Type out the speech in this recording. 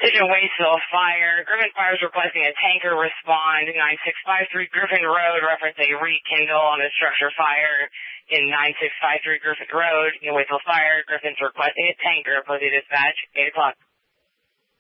Precision Waitsville Fire. Griffin Fire is requesting a tanker respond. 9653 Griffin Road, reference a rekindle on a structure fire in 9653 Griffin Road. In Waitsville Fire, Griffin's requesting a tanker. Pussy dispatch, 8 o'clock.